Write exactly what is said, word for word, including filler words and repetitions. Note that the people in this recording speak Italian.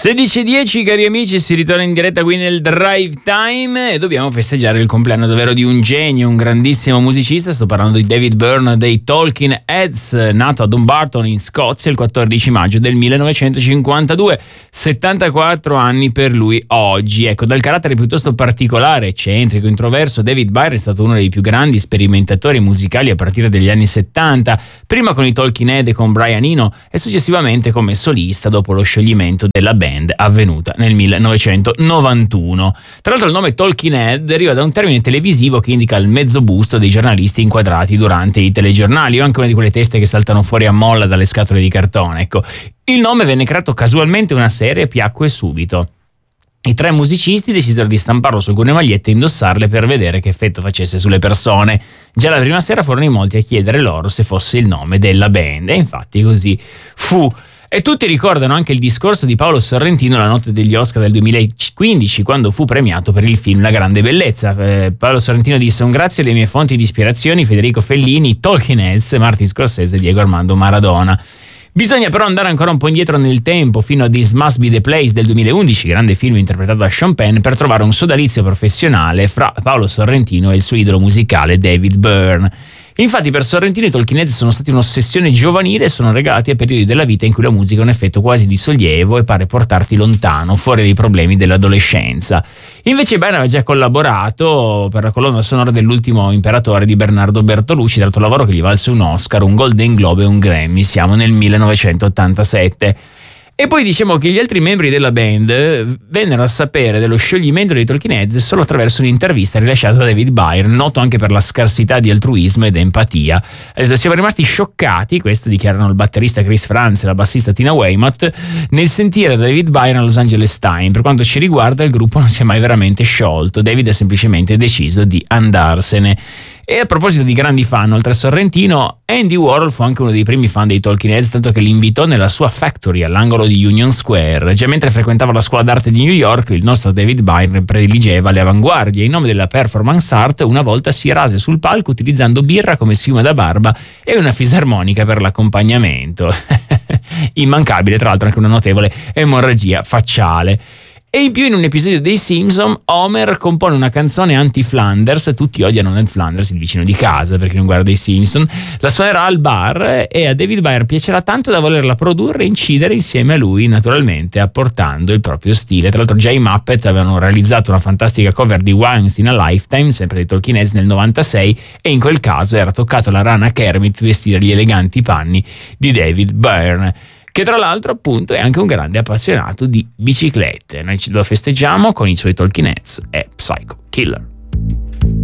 sedici e dieci, cari amici, si ritorna in diretta qui nel Drive Time e dobbiamo festeggiare il compleanno davvero di un genio, un grandissimo musicista. Sto parlando di David Byrne dei Talking Heads, nato a Dumbarton in Scozia il quattordici maggio del millenovecentocinquantadue, settantaquattro anni per lui oggi. Ecco, dal carattere piuttosto particolare, eccentrico, introverso, David Byrne è stato uno dei più grandi sperimentatori musicali a partire dagli anni settanta, prima con i Talking Heads e con Brian Eno e successivamente come solista dopo lo scioglimento della band avvenuta nel millenovecentonovantuno. Tra l'altro il nome Talking Head deriva da un termine televisivo che indica il mezzo busto dei giornalisti inquadrati durante i telegiornali, o anche una di quelle teste che saltano fuori a molla dalle scatole di cartone. Ecco, il nome venne creato casualmente una serie e piacque subito. I tre musicisti decisero di stamparlo su alcune magliette e indossarle per vedere che effetto facesse sulle persone. Già la prima sera furono in molti a chiedere loro se fosse il nome della band, e infatti così fu. E tutti ricordano anche il discorso di Paolo Sorrentino la notte degli Oscar del duemilaquindici, quando fu premiato per il film La Grande Bellezza. Eh, Paolo Sorrentino disse: un grazie alle mie fonti di ispirazioni, Federico Fellini, Talking Heads, Martin Scorsese e Diego Armando Maradona. Bisogna però andare ancora un po' indietro nel tempo, fino a This Must Be the Place del duemilaundici, grande film interpretato da Sean Penn, per trovare un sodalizio professionale fra Paolo Sorrentino e il suo idolo musicale David Byrne. Infatti per Sorrentino i Talking Heads sono stati un'ossessione giovanile e sono legati a periodi della vita in cui la musica è un effetto quasi di sollievo e pare portarti lontano, fuori dai problemi dell'adolescenza. Invece Byrne aveva già collaborato per la colonna sonora dell'Ultimo Imperatore di Bernardo Bertolucci, tra l'altro lavoro che gli valse un Oscar, un Golden Globe e un Grammy. Siamo nel millenovecentottantasette. E poi diciamo che gli altri membri della band vennero a sapere dello scioglimento dei Talking Heads solo attraverso un'intervista rilasciata da David Byrne, noto anche per la scarsità di altruismo ed empatia. Ha detto: siamo rimasti scioccati, questo dichiarano il batterista Chris Frantz e la bassista Tina Weymouth, nel sentire David Byrne a Los Angeles Times. Per quanto ci riguarda, il gruppo non si è mai veramente sciolto, David ha semplicemente deciso di andarsene. E a proposito di grandi fan, oltre a Sorrentino, Andy Warhol fu anche uno dei primi fan dei Talking Heads, tanto che li invitò nella sua factory all'angolo di Union Square. Già mentre frequentava la scuola d'arte di New York, il nostro David Byrne prediligeva le avanguardie. In nome della performance art, una volta si rase sul palco utilizzando birra come schiuma da barba e una fisarmonica per l'accompagnamento. Immancabile, tra l'altro, anche una notevole emorragia facciale. E in più, in un episodio dei Simpson, Homer compone una canzone anti-Flanders. Tutti odiano Ned Flanders, il vicino di casa, perché non guarda i Simpson. La suonerà al bar e a David Byrne piacerà tanto da volerla produrre e incidere insieme a lui, naturalmente apportando il proprio stile. Tra l'altro già i Muppet avevano realizzato una fantastica cover di Once in a Lifetime, sempre dei Talking Heads, nel novantasei, e in quel caso era toccato alla rana Kermit vestire gli eleganti panni di David Byrne, che tra l'altro appunto è anche un grande appassionato di biciclette. Noi ce lo festeggiamo con i suoi Talking Heads e Psycho Killer.